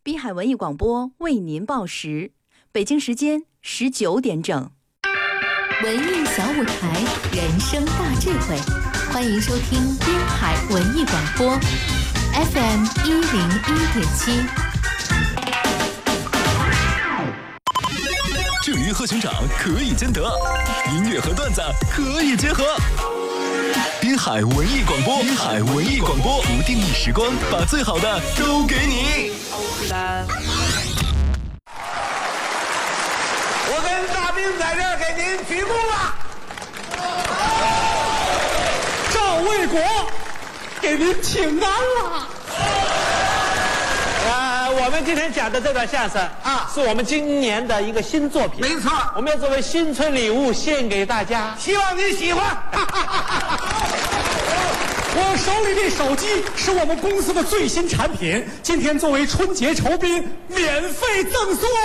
滨海文艺广播为您报时，北京时间19点整。 文艺小舞台，人生大智慧，欢迎收听滨海文艺广播 FM 101.7。 至于和熊掌可以兼得，音乐和段子可以结合。滨海文艺广播，滨海文艺广播，不定义时光，把最好的都给你。 我跟大兵在这儿给您鞠躬了。 赵卫国，给您请安了。 我们今天讲的这段相声啊，是我们今年的一个新作品。没错，我们要作为新春礼物献给大家，希望您喜欢。 我手里这手机是我们公司的最新产品，今天作为春节酬宾，免费赠送。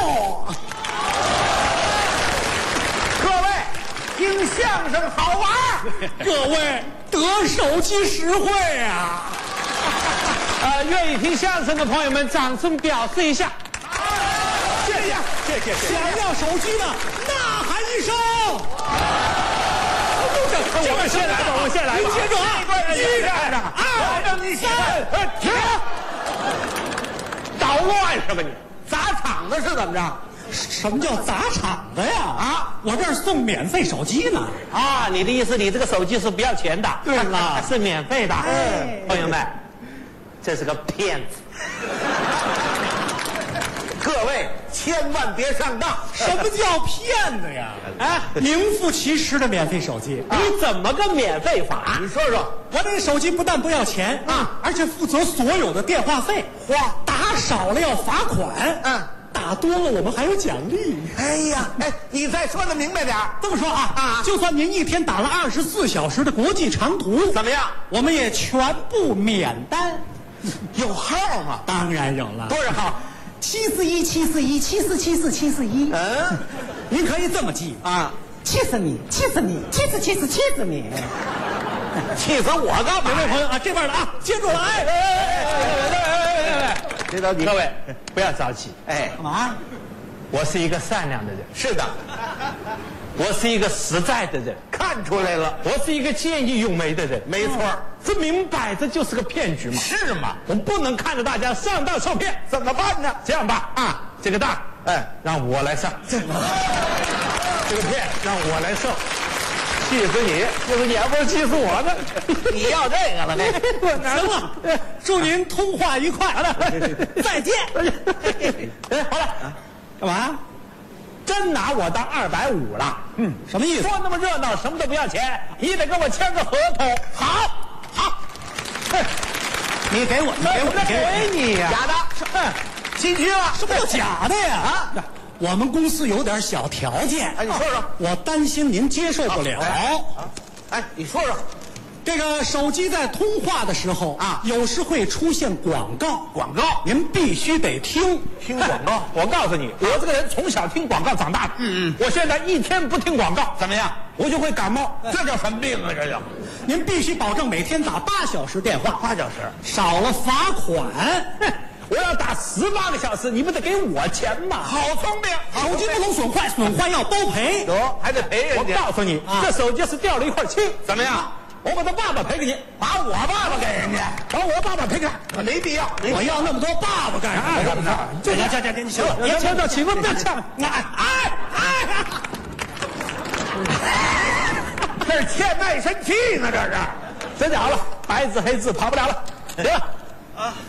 各位，听相声好玩， 各位得手机实惠啊！ 愿意听相声的朋友们，掌声表示一下。谢谢，谢谢。 想要手机的，呐喊一声。 我先来吧，我先来吧。 您接着啊 ！1、2、3，停！捣乱什么你？砸场子是怎么着？ 什么叫砸场子呀？啊，我这儿送免费手机呢。 啊，你的意思，你这个手机是不要钱的？ 对了， 是免费的。朋友们，这是个骗子。各位千万别上当！ 什么叫骗子呀？哎，名副其实的免费手机。 你怎么个免费法？你说说。 我这个手机不但不要钱啊，而且负责所有的电话费。 哇， 打少了要罚款。打多了我们还有奖励。 哎呀，你再说的明白点。 这么说啊，就算您一天打了24小时的国际长途， 怎么样？ 我们也全部免单。 有号吗？ 当然有了。 多少号 ？74174174741。您可以这么记啊，气死你，气死你，气死你， 气死我干嘛？ 各位朋友啊，这边的啊，接住了！ 别着急，各位不要着急。 干嘛？ 我是一个善良的人。 是的， 我是一个实在的人。 看出来了， 我是一个见义勇为的人。 没错， 这明摆着就是个骗局嘛。 是吗？ 我们不能看着大家上当受骗， 怎么办呢？ 这样吧，这个当，让我来上。这个骗让我来受。气死你！就是你，还不是气死我呢？ 你要这个了， 行了，祝您通话愉快。好的，再见。 好了，干嘛？真拿我当250了？ 什么意思？ 说那么热闹，什么都不要钱，你得跟我签个合同。好， 你给我， 给你呀！ 假的，心虚了， 什么叫假的呀？我们公司有点小条件。 你说说， 我担心您接受不了。 你说说， 这个手机在通话的时候有时会出现广告，您必须得听广告。 我告诉你，我这个人从小听广告长大的。我现在一天不听广告， 怎么样？ 我就会感冒。 这叫什么病啊？这叫！ 您必须保证每天打8小时电话 ，8小时， 少了罚款。 我要打18个小时，你不得给我钱吗？ 好聪明！ 手机不能损坏，损坏要包赔。 还得赔人家。 我告诉你，这手机是掉了一块漆。 怎么样？ 我把他爸爸赔给你， 把我爸爸给人家， 把我爸爸赔给他， 没必要。 我要那么多爸爸干什么？这你行了， 别牵到起风别呛。 这是欠卖身契呢，这是。 真的好了，白纸黑字跑不了了。行了，